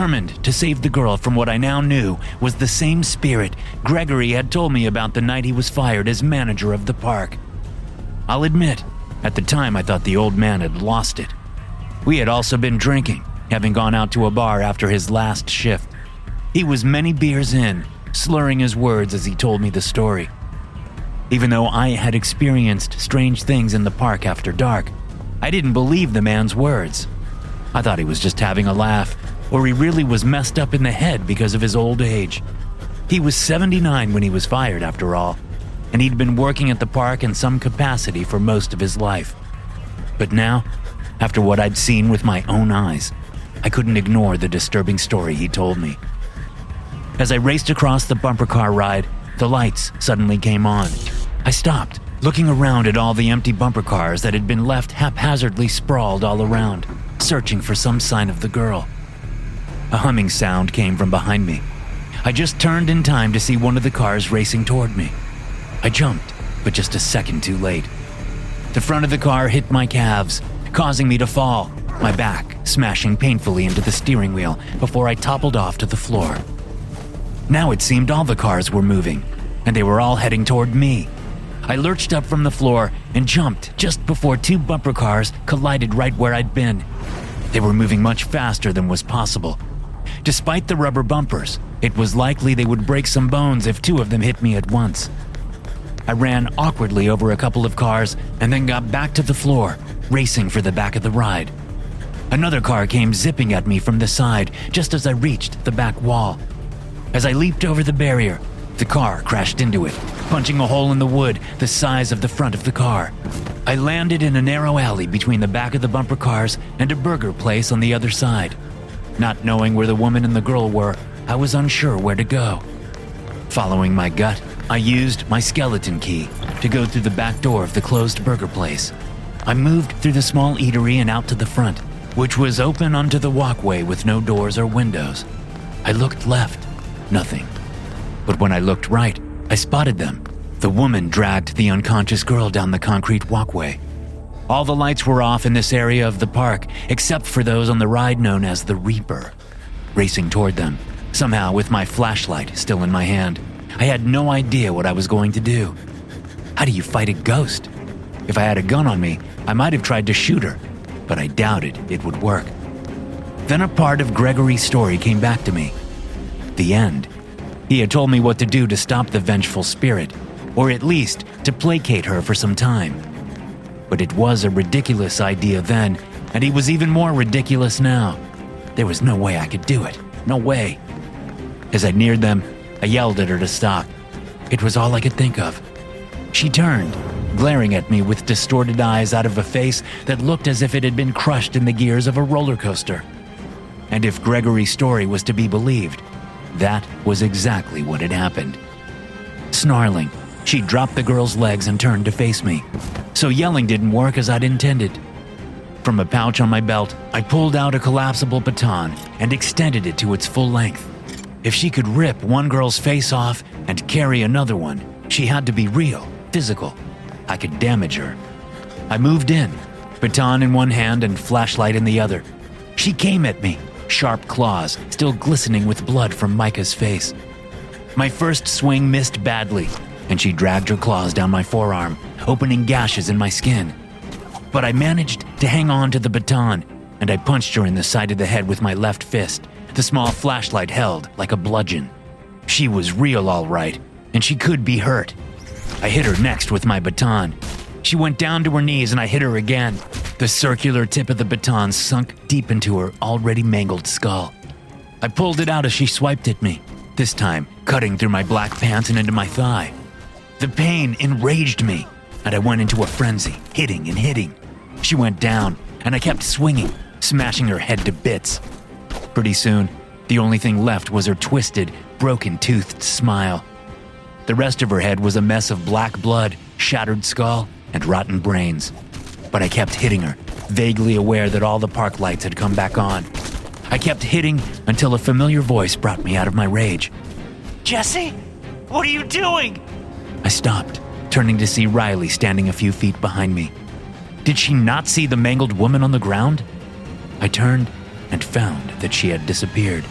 determined to save the girl from what I now knew was the same spirit Gregory had told me about the night he was fired as manager of the park. I'll admit, at the time I thought the old man had lost it. We had also been drinking, having gone out to a bar after his last shift. He was many beers in, slurring his words as he told me the story. Even though I had experienced strange things in the park after dark, I didn't believe the man's words. I thought he was just having a laugh, or he really was messed up in the head because of his old age. He was 79 when he was fired, after all, and he'd been working at the park in some capacity for most of his life. But now, after what I'd seen with my own eyes, I couldn't ignore the disturbing story he told me. As I raced across the bumper car ride, the lights suddenly came on. I stopped, looking around at all the empty bumper cars that had been left haphazardly sprawled all around, searching for some sign of the girl. A humming sound came from behind me. I just turned in time to see one of the cars racing toward me. I jumped, but just a second too late. The front of the car hit my calves, causing me to fall, my back smashing painfully into the steering wheel before I toppled off to the floor. Now it seemed all the cars were moving, and they were all heading toward me. I lurched up from the floor and jumped just before two bumper cars collided right where I'd been. They were moving much faster than was possible. Despite the rubber bumpers, it was likely they would break some bones if two of them hit me at once. I ran awkwardly over a couple of cars and then got back to the floor, racing for the back of the ride. Another car came zipping at me from the side just as I reached the back wall. As I leaped over the barrier, the car crashed into it, punching a hole in the wood the size of the front of the car. I landed in a narrow alley between the back of the bumper cars and a burger place on the other side. Not knowing where the woman and the girl were, I was unsure where to go. Following my gut, I used my skeleton key to go through the back door of the closed burger place. I moved through the small eatery and out to the front, which was open onto the walkway with no doors or windows. I looked left, nothing. But when I looked right, I spotted them. The woman dragged the unconscious girl down the concrete walkway. All the lights were off in this area of the park, except for those on the ride known as the Reaper. Racing toward them, somehow with my flashlight still in my hand, I had no idea what I was going to do. How do you fight a ghost? If I had a gun on me, I might have tried to shoot her, but I doubted it would work. Then a part of Gregory's story came back to me. The end. He had told me what to do to stop the vengeful spirit, or at least to placate her for some time. But it was a ridiculous idea then, and he was even more ridiculous now. There was no way I could do it. No way. As I neared them, I yelled at her to stop. It was all I could think of. She turned, glaring at me with distorted eyes out of a face that looked as if it had been crushed in the gears of a roller coaster. And if Gregory's story was to be believed, that was exactly what had happened. Snarling, she dropped the girl's legs and turned to face me. So yelling didn't work as I'd intended. From a pouch on my belt, I pulled out a collapsible baton and extended it to its full length. If she could rip one girl's face off and carry another one, she had to be real, physical. I could damage her. I moved in, baton in one hand and flashlight in the other. She came at me, sharp claws still glistening with blood from Micah's face. My first swing missed badly, and she dragged her claws down my forearm, opening gashes in my skin. But I managed to hang on to the baton, and I punched her in the side of the head with my left fist, the small flashlight held like a bludgeon. She was real all right, and she could be hurt. I hit her next with my baton. She went down to her knees and I hit her again. The circular tip of the baton sunk deep into her already mangled skull. I pulled it out as she swiped at me, this time cutting through my black pants and into my thigh. The pain enraged me, and I went into a frenzy, hitting and hitting. She went down, and I kept swinging, smashing her head to bits. Pretty soon, the only thing left was her twisted, broken-toothed smile. The rest of her head was a mess of black blood, shattered skull, and rotten brains. But I kept hitting her, vaguely aware that all the park lights had come back on. I kept hitting until a familiar voice brought me out of my rage. Jesse, what are you doing? I stopped, turning to see Riley standing a few feet behind me. Did she not see the mangled woman on the ground? I turned and found that she had disappeared.